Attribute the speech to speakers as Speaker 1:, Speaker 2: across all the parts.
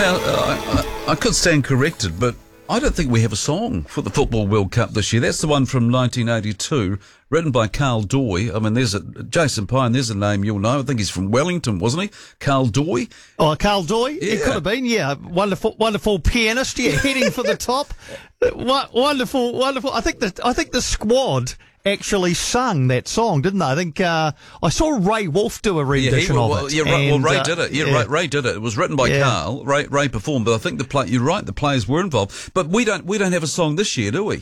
Speaker 1: Now, I could stand corrected, but I don't think we have a song for the Football World Cup this year. That's the one from 1982, written by Carl Doy. I mean, Jason Pine, there's a name you'll know. I think he's from Wellington, wasn't he? Carl Doy?
Speaker 2: Oh, Carl Doy?
Speaker 1: Yeah.
Speaker 2: It could have been, yeah. Wonderful pianist, yeah, heading for the top. Wonderful. I think the squad actually sung that song, didn't they? I think I saw Ray Wolf do a rendition of it.
Speaker 1: Yeah, Ray did it. Ray did it. It was written by Carl. Ray performed, but I think you're right, the players were involved. But we don't have a song this year, do we?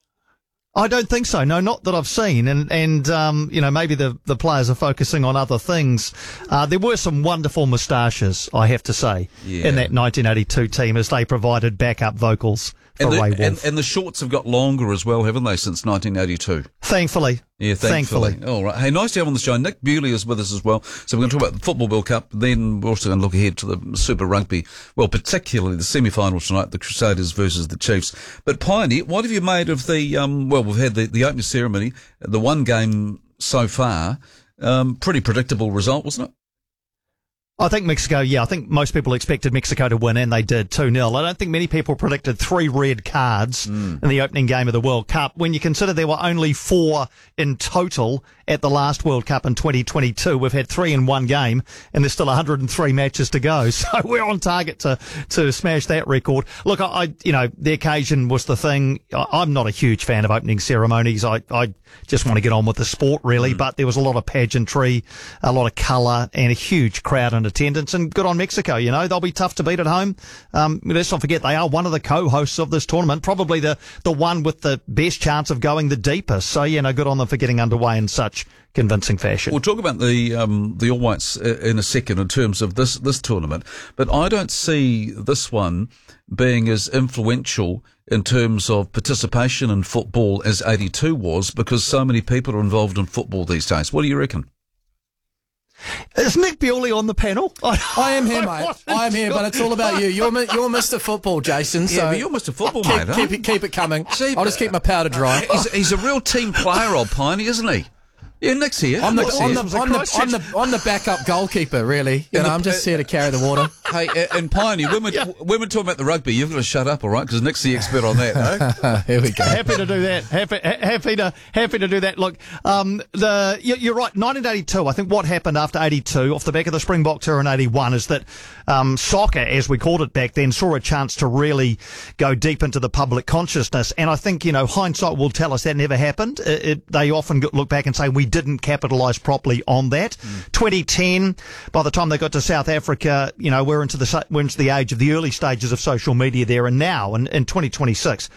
Speaker 2: I don't think so. No, not that I've seen. And maybe the players are focusing on other things. There were some wonderful moustaches, I have to say, in that 1982 team as they provided backup vocals for Ray Wolf.
Speaker 1: And the shorts have got longer as well, haven't they, since 1982?
Speaker 2: Thankfully.
Speaker 1: Yeah, thankfully. All right. Hey, nice to have on the show. Nick Bewley is with us as well. So we're going to talk about the Football World Cup. Then we're also going to look ahead to the Super Rugby. Well, particularly the semi-finals tonight, the Crusaders versus the Chiefs. But Pioneer, what have you made of the, we've had the opening ceremony, the one game so far. Pretty predictable result, wasn't it?
Speaker 2: I think Mexico, I think most people expected Mexico to win, and they did 2-0. I don't think many people predicted 3 red cards in the opening game of the World Cup. When you consider there were only 4 in total at the last World Cup in 2022, we've had 3 in one game, and there's still 103 matches to go. So we're on target to smash that record. Look, the occasion was the thing. I'm not a huge fan of opening ceremonies. I just want to get on with the sport, really. But there was a lot of pageantry, a lot of colour, and a huge crowd in attendance, and good on Mexico. They'll be tough to beat at home. Let's not forget they are one of the co-hosts of this tournament, probably the one with the best chance of going the deepest. So good on them for getting underway in such convincing fashion.
Speaker 1: We'll talk about the All Whites in a second in terms of this tournament, but I don't see this one being as influential in terms of participation in football as 82 was, because so many people are involved in football these days. What do you reckon?
Speaker 2: Is Nick Bewley on the panel?
Speaker 3: I am here, mate. I am here, but it's all about you. You're Mr. Football, Jason. So
Speaker 1: but you're Mr. Football, mate.
Speaker 3: Keep it coming. See, I'll just keep my powder dry.
Speaker 1: He's a real team player, old Piney, isn't he? Yeah, Nick's here.
Speaker 3: I'm the backup goalkeeper, really. I'm just here to carry the water.
Speaker 1: Hey, and Piney, when we're talking about the rugby, you've got to shut up, all right? Because Nick's the expert on that, no?
Speaker 3: Here we go.
Speaker 2: Happy to do that. Happy to do that. Look, you're right. 1982. I think what happened after 82, off the back of the Springbok tour in 81, is that soccer, as we called it back then, saw a chance to really go deep into the public consciousness. And I think hindsight will tell us that never happened. They often look back and say we didn't capitalise properly on that. 2010, by the time they got to South Africa, we're into the age of the early stages of social media there, and now in 2026,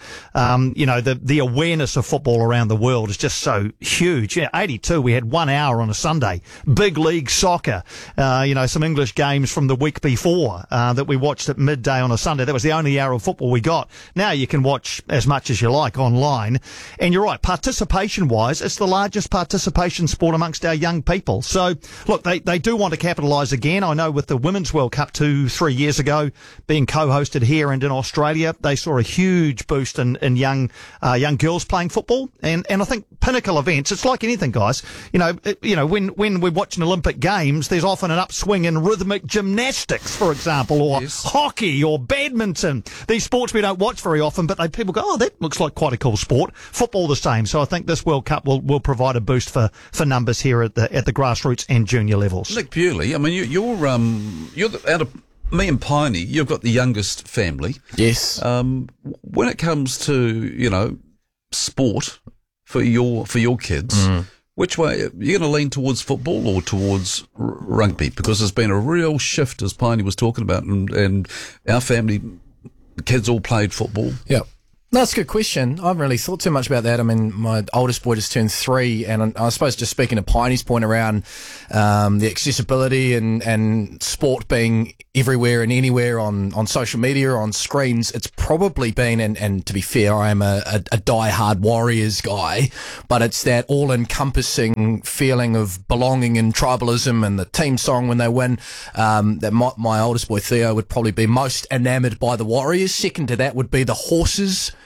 Speaker 2: the awareness of football around the world is just so huge. 82, we had 1 hour on a Sunday, big league soccer, some English games from the week before that we watched at midday on a Sunday. That was the only hour of football we got. Now you can watch as much as you like online, and you're right, participation-wise, it's the largest participation sport amongst our young people. So, look, they do want to capitalise again. I know with the Women's World Cup 2-3 years ago being co-hosted here and in Australia, they saw a huge boost in young girls playing football. And I think pinnacle events, it's like anything, guys. When we're watching Olympic Games, there's often an upswing in rhythmic gymnastics, for example, or hockey or badminton. These sports we don't watch very often, but people go, oh, that looks like quite a cool sport. Football the same. So I think this World Cup will provide a boost for numbers here at the grassroots and junior levels.
Speaker 1: Nick Bewley, I mean, you're out of me and Piney, you've got the youngest family.
Speaker 3: Yes.
Speaker 1: When it comes to sport for your kids, which way are you going to lean towards football or towards rugby? Because there's been a real shift, as Piney was talking about, and our family kids all played football.
Speaker 3: Yeah. No, that's a good question. I haven't really thought too much about that. I mean, my oldest boy just turned 3, and I suppose just speaking to Piney's point around the accessibility and sport being everywhere and anywhere on social media, on screens, it's probably been, and to be fair, I am a die-hard Warriors guy, but it's that all-encompassing feeling of belonging and tribalism and the team song when they win, that my oldest boy Theo would probably be most enamoured by the Warriors. Second to that would be the horses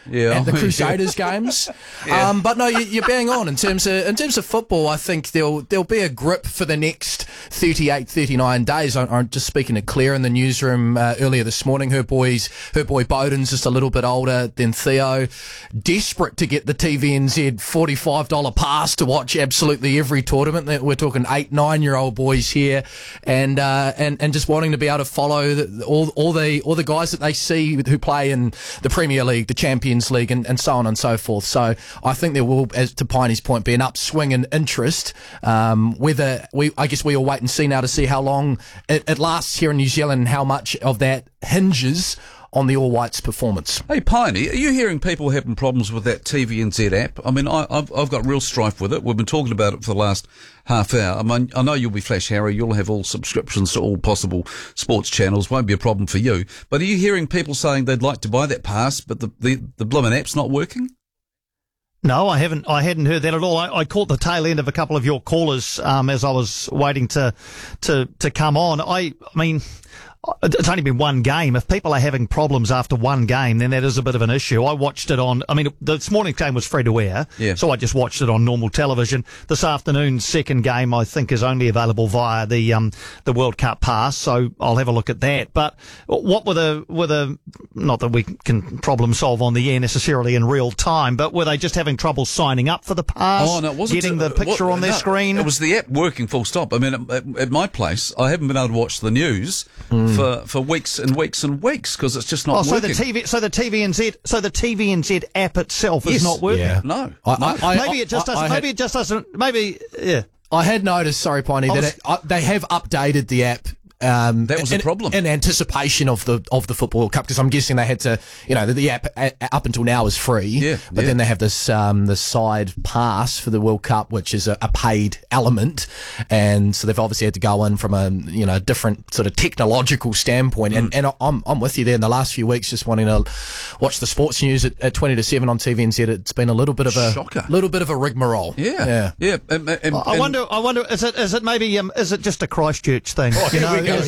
Speaker 3: at the Crusaders games. But no, you're bang on in terms of football. I think there'll be a grip for the next 38, 39 days. I'm just speaking to Claire in the newsroom earlier this morning. Her boy Bowden's just a little bit older than Theo, desperate to get the TVNZ $45 pass to watch absolutely every tournament. We're talking 8-9-year-old boys here, and just wanting to be able to follow all the guys that they see who play in the Premier League, the Champions League, and so on and so forth. So I think there will, as to Piney's point, be an upswing in interest. I guess we'll wait and see now to see how long it lasts here in New Zealand and how much of that hinges on the All Whites' performance.
Speaker 1: Hey, Piney, are you hearing people having problems with that TVNZ app? I mean, I've got real strife with it. We've been talking about it for the last half hour. I mean, I know you'll be Flash Harry. You'll have all subscriptions to all possible sports channels. Won't be a problem for you. But are you hearing people saying they'd like to buy that pass, but the blooming app's not working?
Speaker 2: No, I hadn't heard that at all. I caught the tail end of a couple of your callers as I was waiting to come on. I mean, it's only been one game. If people are having problems after one game, then that is a bit of an issue. I watched it on, this morning's game was free to air, so I just watched it on normal television. This afternoon's second game, I think, is only available via the World Cup pass, so I'll have a look at that. But what were the, not that we can problem solve on the air necessarily in real time, but were they just having trouble signing up for the pass?
Speaker 1: Oh, no, it wasn't.
Speaker 2: Getting the picture on their screen?
Speaker 1: It was the app working full stop. I mean, at my place, I haven't been able to watch the news for weeks and weeks and weeks because it's just not working.
Speaker 2: So the TVNZ app itself is not working.
Speaker 3: Yeah.
Speaker 1: No.
Speaker 2: Maybe it just doesn't. Maybe, yeah.
Speaker 3: I had noticed, sorry, Piney, they have updated the app.
Speaker 1: That was a problem
Speaker 3: in anticipation of the Football Cup, because I'm guessing they had to, the app up until now is free, but then they have this the side pass for the World Cup, which is a paid element, and so they've obviously had to go in from a different sort of technological standpoint. And I'm with you there. In the last few weeks, just wanting to watch the sports news at 20 to 7 on TVNZ, it's been a little bit of a
Speaker 1: shocker,
Speaker 3: little bit of a rigmarole.
Speaker 1: Yeah.
Speaker 2: I wonder, is it maybe is it just a Christchurch thing? Is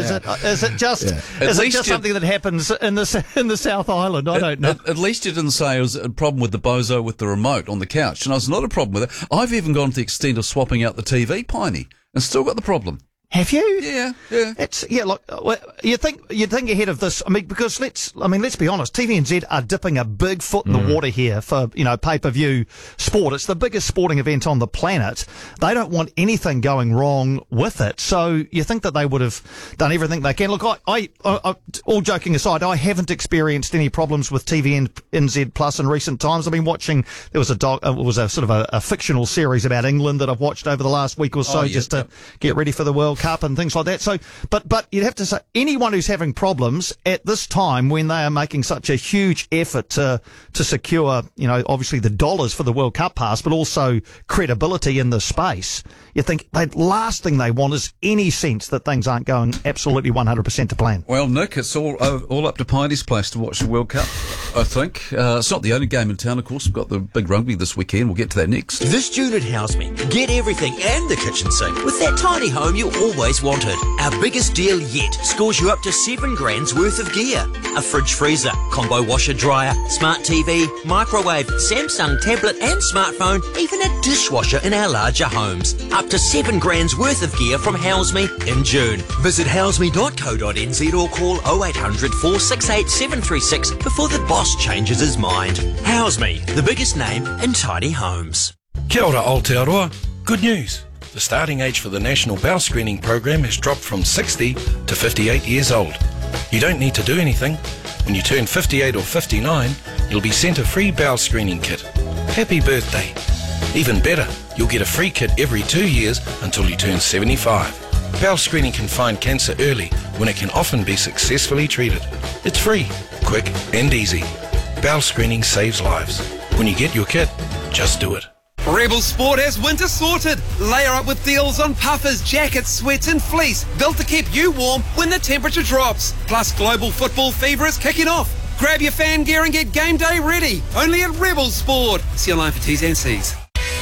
Speaker 2: it just something that happens in the South Island? I don't know.
Speaker 1: At least you didn't say it was a problem with the bozo with the remote on the couch, and it's not a problem with it. I've even gone to the extent of swapping out the TV, Piney, and still got the problem.
Speaker 2: Have you?
Speaker 1: Yeah.
Speaker 2: Look, you think ahead of this. I mean, because let's be honest. TVNZ are dipping a big foot in the water here for pay-per-view sport. It's the biggest sporting event on the planet. They don't want anything going wrong with it. So you think that they would have done everything they can. Look, I all joking aside, I haven't experienced any problems with TVNZ Plus in recent times. I've been watching. There was a sort of a fictional series about England that I've watched over the last week or so, to get ready for the World Cup and things like that. So, but you'd have to say anyone who's having problems at this time when they are making such a huge effort to secure, obviously the dollars for the World Cup pass, but also credibility in the space. You think the last thing they want is any sense that things aren't going absolutely 100% to plan.
Speaker 1: Well, Nick, it's all up to Piney's place to watch the World Cup, I think. It's not the only game in town, of course. We've got the big rugby this weekend. We'll get to that next.
Speaker 4: This June at Houseme, get everything and the kitchen sink with that tiny home you always wanted. Our biggest deal yet scores you up to $7,000 worth of gear. A fridge freezer, combo washer dryer, smart TV, microwave, Samsung tablet and smartphone, even a dishwasher in our larger homes. Up to $7,000 worth of gear from Houseme in June. Visit houseme.co.nz or call 0800 468 736 before the boss changes his mind. Houseme, the biggest name in tiny homes.
Speaker 5: Kia ora Aotearoa. Good news. The starting age for the National Bowel Screening Program has dropped from 60 to 58 years old. You don't need to do anything. When you turn 58 or 59, you'll be sent a free bowel screening kit. Happy birthday. Even better, you'll get a free kit every 2 years until you turn 75. Bowel screening can find cancer early when it can often be successfully treated. It's free, quick and easy. Bowel screening saves lives. When you get your kit, just do it.
Speaker 6: Rebel Sport has winter sorted. Layer up with deals on puffers, jackets, sweats and fleece, built to keep you warm when the temperature drops. Plus global football fever is kicking off. Grab your fan gear and get game day ready. Only at Rebel Sport. See you online for T's and C's.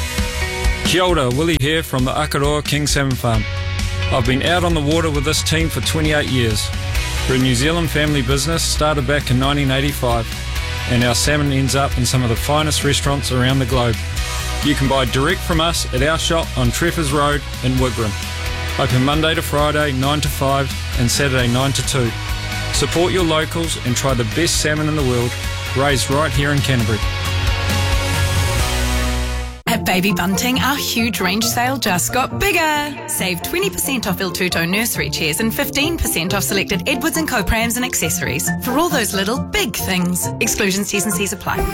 Speaker 7: Kia ora, Willie here from the Akaroa King Salmon Farm. I've been out on the water with this team for 28 years. We're a New Zealand family business started back in 1985. and our salmon ends up in some of the finest restaurants around the globe. You can buy direct from us at our shop on Treffers Road in Wigram. Open Monday to Friday 9 to 5 and Saturday 9 to 2. Support your locals and try the best salmon in the world, raised right here in Canterbury.
Speaker 8: At Baby Bunting, our huge range sale just got bigger. Save 20% off Il Tutto nursery chairs and 15% off selected Edwards & Co prams and accessories. For all those little big things. Exclusions, T's and C's apply.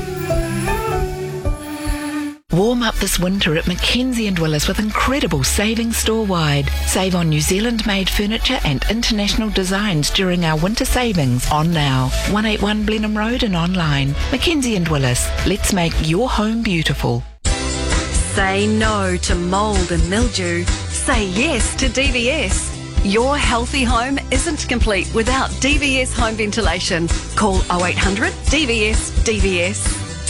Speaker 9: Warm up this winter at Mackenzie & Willis with incredible savings store-wide. Save on New Zealand-made furniture and international designs during our winter savings on now. 181 Blenheim Road and online. Mackenzie & Willis. Let's make your home beautiful.
Speaker 10: Say no to mould and mildew. Say yes to DVS. Your healthy home isn't complete without DVS home ventilation. Call 0800 DVS DVS.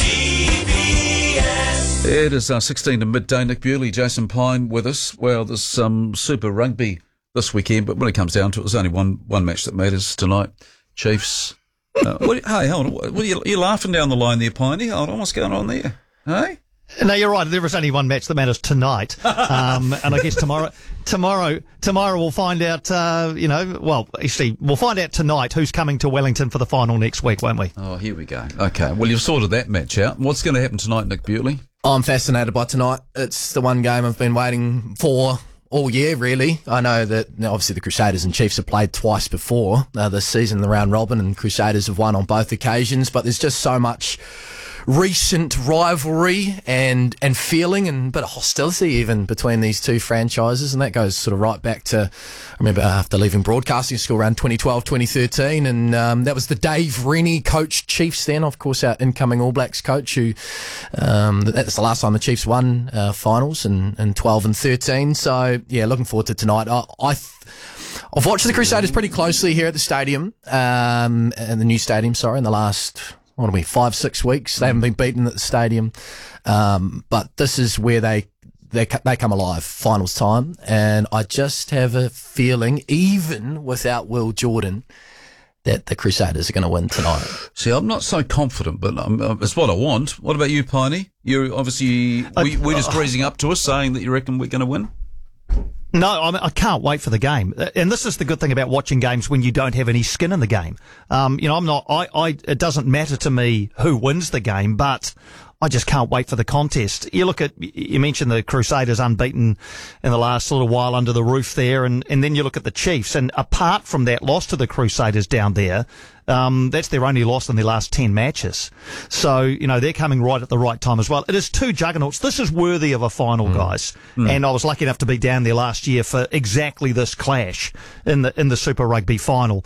Speaker 1: It is 16 to midday. Nick Bewley, Jason Pine with us. Well, there's some Super Rugby this weekend, but when it comes down to it, there's only one match that matters tonight. Chiefs. Hey, hold on. What are you laughing down the line there, Piney? Hold on, what's going on there? Hey?
Speaker 2: No, you're right. There is only one match that matters tonight, and I guess tomorrow we'll find out. Actually, we'll find out tonight who's coming to Wellington for the final next week, won't we?
Speaker 1: Oh, here we go. Okay. Well, you've sorted that match out. What's going to happen tonight, Nick Bewley?
Speaker 3: I'm fascinated by tonight. It's the one game I've been waiting for all year, really. I know that obviously the Crusaders and Chiefs have played twice before this season, the round robin, and Crusaders have won on both occasions, but there's just so much recent rivalry and feeling and a bit of hostility even between these two franchises, and that goes sort of right back to, I remember after leaving broadcasting school around 2012, 2013, and that was the Dave Rennie coached Chiefs then, of course our incoming All Blacks coach, who that's the last time the Chiefs won finals in 12 and 13, so yeah, looking forward to tonight. I've watched the Crusaders pretty closely here at the stadium, in the new stadium, in the last 5-6 weeks. They haven't been beaten at the stadium, but this is where they come alive, finals time, and I just have a feeling, even without Will Jordan, that the Crusaders are going to win tonight.
Speaker 1: See, I'm not so confident, but it's what I want. What about you, Piney? You're obviously we're just breezing up to us saying that you reckon we're going to win.
Speaker 2: No, I can't wait for the game. And this is the good thing about watching games when you don't have any skin in the game. It doesn't matter to me who wins the game, but I just can't wait for the contest. You mentioned the Crusaders unbeaten in the last little while under the roof there, and then you look at the Chiefs, and apart from that loss to the Crusaders down there, that's their only loss in their last 10 matches. So, they're coming right at the right time as well. It is two juggernauts. This is worthy of a final, guys. And I was lucky enough to be down there last year for exactly this clash in the Super Rugby final.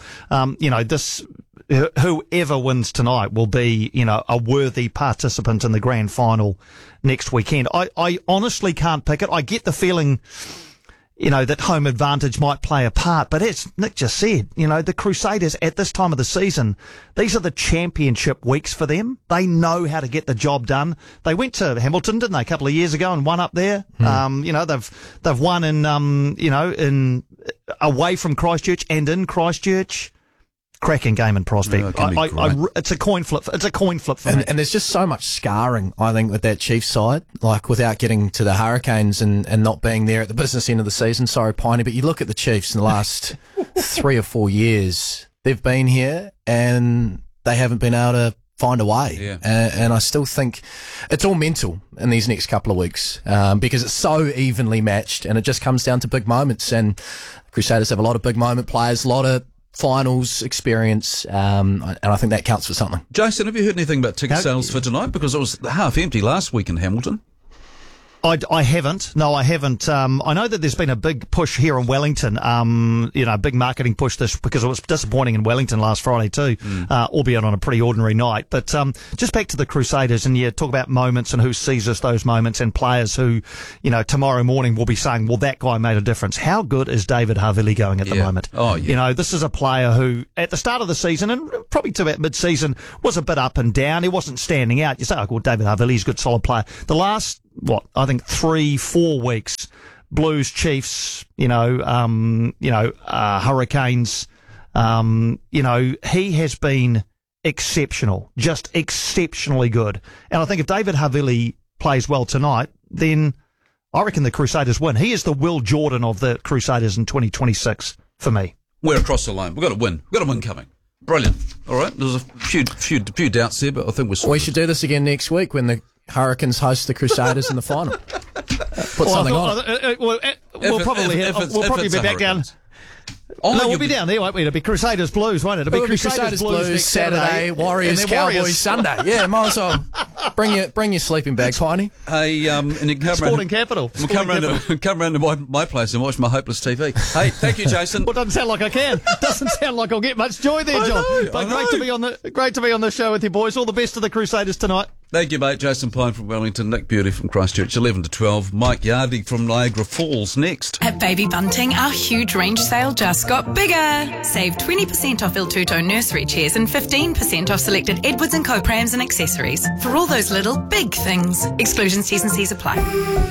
Speaker 2: Whoever wins tonight will be, a worthy participant in the grand final next weekend. I honestly can't pick it. I get the feeling, that home advantage might play a part, but as Nick just said, the Crusaders at this time of the season, these are the championship weeks for them. They know how to get the job done. They went to Hamilton, didn't they, a couple of years ago and won up there. They've won in away from Christchurch and in Christchurch. Cracking game in prospect. It's a coin flip. It's a coin flip for me.
Speaker 3: And there's just so much scarring, I think, with that Chiefs side. Like, without getting to the Hurricanes and not being there at the business end of the season. Sorry, Piney, but you look at the Chiefs in the last 3 or 4 years. They've been here and they haven't been able to find a way.
Speaker 1: Yeah.
Speaker 3: And I still think it's all mental in these next couple of weeks, because it's so evenly matched and it just comes down to big moments. And Crusaders have a lot of big moment players, a lot of finals experience, and I think that counts for something.
Speaker 1: Jason, have you heard anything about ticket sales for tonight? Because it was half empty last week in Hamilton.
Speaker 2: I haven't. No, I haven't. I know that there's been a big push here in Wellington, a big marketing push because it was disappointing in Wellington last Friday too, albeit on a pretty ordinary night. But just back to the Crusaders, and you talk about moments and who seizes those moments and players who, tomorrow morning will be saying, well, that guy made a difference. How good is David Havili going at the moment?
Speaker 1: Oh, yeah.
Speaker 2: This is a player who, at the start of the season and probably to about mid-season, was a bit up and down. He wasn't standing out. You say, well, David Havili's a good, solid player. The last, I think 3-4 weeks, Blues, Chiefs, Hurricanes, he has been exceptional, just exceptionally good. And I think if David Havili plays well tonight, then I reckon the Crusaders win. He is the Will Jordan of the Crusaders in 2026 for me.
Speaker 1: We're across the line. We've got to win. We've got a win coming. Brilliant. All right. There's a few doubts there, but I think we're sorted.
Speaker 3: We should do this again next week when the Hurricanes host the Crusaders in the final. Put something on it.
Speaker 2: We'll probably be back down.
Speaker 1: Oh,
Speaker 2: no, we'll be down there, won't we? It'll be Crusaders Blues, won't it? It'll be
Speaker 3: Crusaders Blues
Speaker 2: next
Speaker 3: Saturday, Warriors Cowboys Sunday. Yeah, might as well bring your sleeping bag, Piney.
Speaker 1: Hey, and you can come
Speaker 2: Sporting Capital.
Speaker 1: We'll come round to my place and watch my hopeless TV. Hey, thank you, Jason.
Speaker 2: Well, doesn't sound like I can. Doesn't sound like I'll get much joy there, John. But great to be on the show with you boys. All the best to the Crusaders tonight.
Speaker 1: Thank you, mate. Jason Pine from Wellington, Nick Beauty from Christchurch, 11 to 12. Mike Yardley from Niagara Falls next.
Speaker 8: At Baby Bunting, our huge range sale just got bigger. Save 20% off Il Tutto nursery chairs and 15% off selected Edwards & Co prams and accessories. For all those little big things. Exclusion T's and C's apply.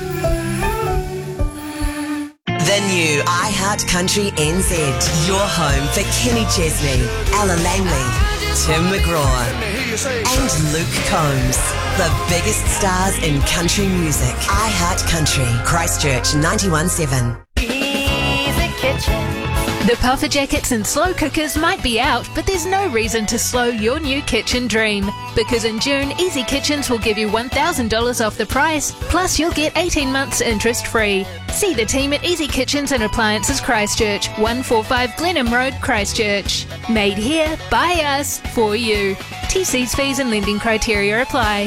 Speaker 11: The new iHeart Country NZ. Your home for Kenny Chesney, Ella Langley, Tim McGraw and Luke Combs. The biggest stars in country music. iHeart Country, Christchurch 91.7.
Speaker 12: Easy Kitchen. The puffer jackets and slow cookers might be out, but there's no reason to slow your new kitchen dream. Because in June, Easy Kitchens will give you $1,000 off the price, plus you'll get 18 months interest-free. See the team at Easy Kitchens and Appliances Christchurch, 145 Glenham Road, Christchurch. Made here, by us, for you. TC's fees and lending criteria apply.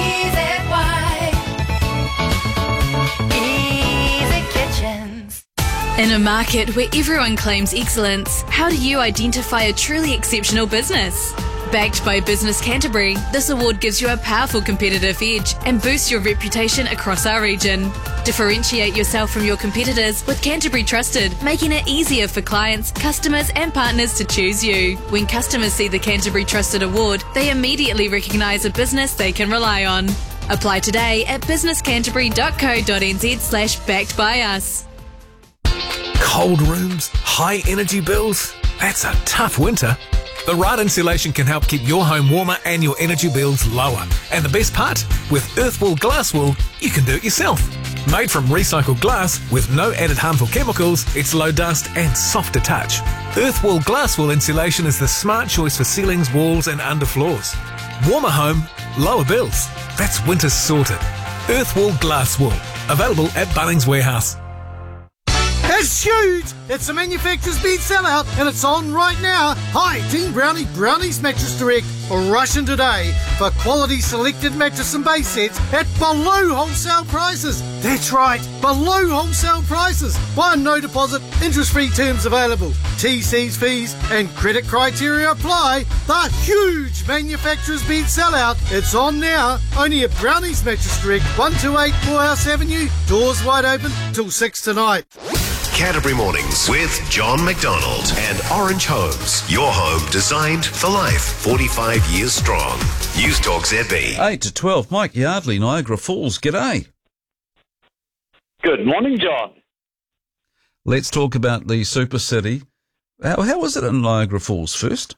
Speaker 12: Easy Kitchens.
Speaker 13: In a market where everyone claims excellence, how do you identify a truly exceptional business? Backed by Business Canterbury, this award gives you a powerful competitive edge and boosts your reputation across our region. Differentiate yourself from your competitors with Canterbury Trusted, making it easier for clients, customers and partners to choose you. When customers see the Canterbury Trusted Award, they immediately recognise a business they can rely on. Apply today at businesscanterbury.co.nz/backed by us.
Speaker 14: Cold rooms, high energy bills. That's a tough winter. The right insulation can help keep your home warmer and your energy bills lower. And the best part? With Earthwall Glass Wool, you can do it yourself. Made from recycled glass with no added harmful chemicals, it's low dust and soft to touch. Earthwall Glass Wool insulation is the smart choice for ceilings, walls and underfloors. Warmer home, lower bills. That's winter sorted. Earthwall Glass Wool. Available at Bunnings Warehouse.
Speaker 15: It's huge! It's the manufacturer's bid sellout and it's on right now. Hi, Team Brownie, Brownie's Mattress Direct. Rush in today for quality selected mattress and base sets at below wholesale prices. That's right, below wholesale prices. One, no deposit, interest-free terms available. TC's fees and credit criteria apply. The huge manufacturer's bid sellout. It's on now. Only at Brownie's Mattress Direct, 128 Morehouse Avenue. Doors wide open till 6 tonight.
Speaker 16: Canterbury Mornings with John McDonald and Orange Homes. Your home designed for life. 45 years strong. News Talk ZB.
Speaker 1: 8 to 12. Mike Yardley, Niagara Falls. G'day.
Speaker 17: Good morning, John.
Speaker 1: Let's talk about the Super City. How was it in Niagara Falls first?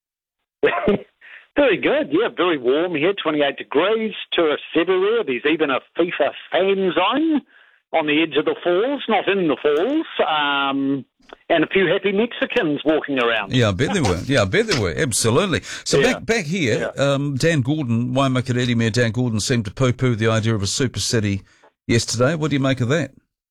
Speaker 17: Very good, yeah, very warm here, 28 degrees, tourists everywhere. There's even a FIFA fan zone on the edge of the falls, not in the falls, and a few happy Mexicans walking around.
Speaker 1: Yeah, I bet there were. Absolutely. So back here, Dan Gordon, Waimakariri Mayor Dan Gordon seemed to poo-poo the idea of a super city yesterday. What do you make of that?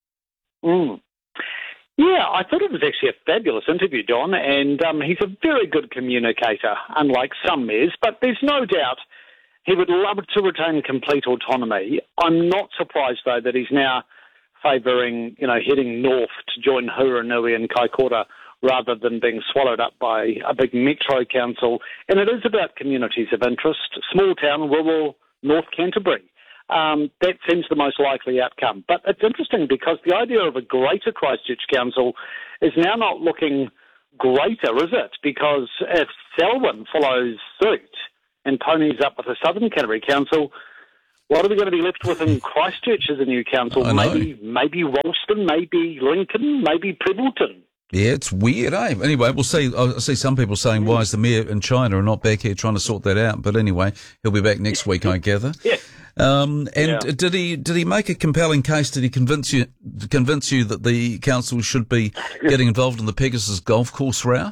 Speaker 17: Yeah, I thought it was actually a fabulous interview, John, and he's a very good communicator, unlike some mayors, but there's no doubt he would love to retain complete autonomy. I'm not surprised, though, that he's now favouring, heading north to join Huranui and Kaikoura rather than being swallowed up by a big metro council. And it is about communities of interest, small town, rural North Canterbury. That seems the most likely outcome. But it's interesting because the idea of a greater Christchurch council is now not looking greater, is it? Because if Selwyn follows suit and ponies up with the Southern Canterbury Council, what are we going to be left with in Christchurch as a new council? Maybe Ralston, maybe Lincoln, maybe Prebbleton.
Speaker 1: Yeah, it's weird, eh? Anyway, I see some people saying, why is the mayor in China and not back here trying to sort that out? But anyway, he'll be back next week, I gather.
Speaker 17: Yeah.
Speaker 1: Did he make a compelling case? Did he convince you that the council should be getting involved in the Pegasus golf course row?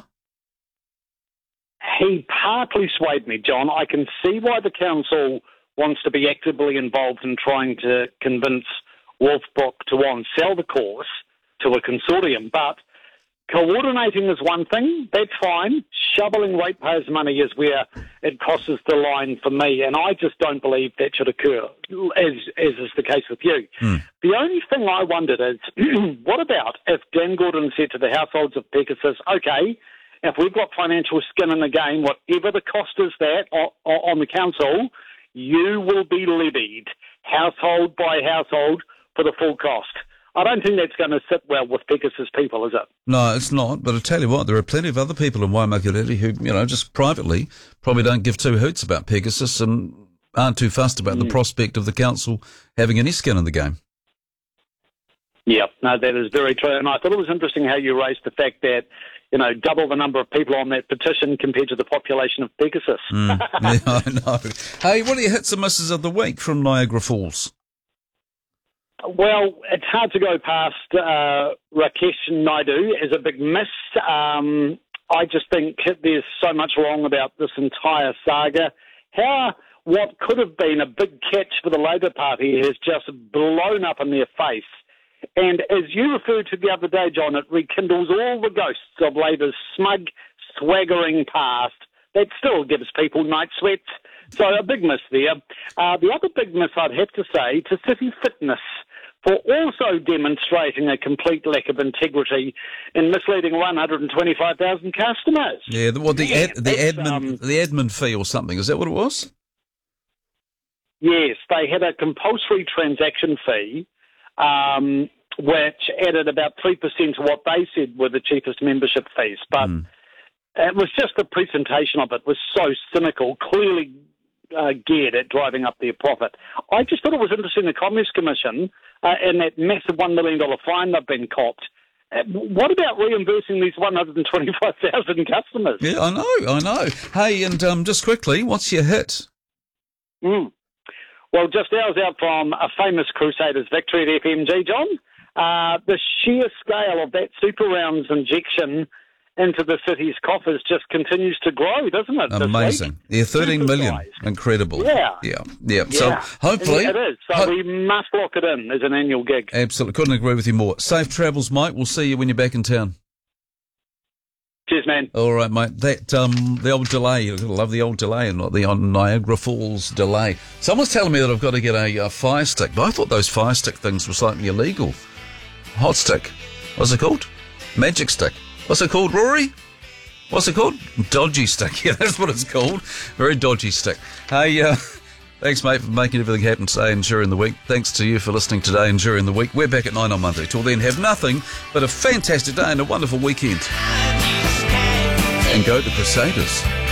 Speaker 17: He partly swayed me, John. I can see why the council wants to be actively involved in trying to convince Wolfbrook to sell the course to a consortium, but coordinating is one thing, that's fine. Shoveling ratepayers' money is where it crosses the line for me, and I just don't believe that should occur, as is the case with you. The only thing I wondered is, what about if Dan Gordon said to the households of Pegasus, okay, if we've got financial skin in the game, whatever the cost is that on the council, you will be levied household by household for the full cost. I don't think that's going to sit well with Pegasus people, is it?
Speaker 1: No, it's not. But I tell you what, there are plenty of other people in Waimakariri who, just privately probably don't give two hoots about Pegasus and aren't too fussed about the prospect of the council having any skin in the game.
Speaker 17: Yeah, no, that is very true. And I thought it was interesting how you raised the fact that, double the number of people on that petition compared to the population of Pegasus.
Speaker 1: Yeah, I know. Hey, what are your hits and misses of the week from Niagara Falls?
Speaker 17: Well, it's hard to go past Rakesh Naidu as a big miss. I just think there's so much wrong about this entire saga. What could have been a big catch for the Labour Party has just blown up in their face. And as you referred to the other day, John, it rekindles all the ghosts of Labour's smug, swaggering past that still gives people night sweats. So a big miss there. The other big miss I'd have to say to City Fitness for also demonstrating a complete lack of integrity in misleading 125,000 customers.
Speaker 1: Yeah, the admin fee or something, is that what it was?
Speaker 17: Yes, they had a compulsory transaction fee, which added about 3% to what they said were the cheapest membership fees. But it was just the presentation of it was so cynical, clearly geared at driving up their profit. I just thought it was interesting, the Commerce Commission and that massive $1 million fine they've been copped. What about reimbursing these 125,000 customers?
Speaker 1: Yeah, I know. Hey, and just quickly, what's your hit?
Speaker 17: Well, just hours out from a famous Crusaders victory at FMG, John. The sheer scale of that Super Rounds injection into the city's coffers just continues to grow, doesn't it?
Speaker 1: Amazing. Yeah, 13 million. Incredible. Yeah. So hopefully...
Speaker 17: It is. So we must lock it in as an annual gig.
Speaker 1: Absolutely. Couldn't agree with you more. Safe travels, Mike. We'll see you when you're back in town.
Speaker 17: Cheers, man.
Speaker 1: All right, mate. That, the old delay. You're going to love the old delay and not the Niagara Falls delay. Someone's telling me that I've got to get a fire stick, but I thought those fire stick things were slightly illegal. Hot stick. What's it called? Magic stick. What's it called, Rory? What's it called? Dodgy stick. Yeah, that's what it's called. Very dodgy stick. Hey, thanks, mate, for making everything happen today and during the week. Thanks to you for listening today and during the week. We're back at 9 on Monday. Till then, have nothing but a fantastic day and a wonderful weekend. And go to Crusaders.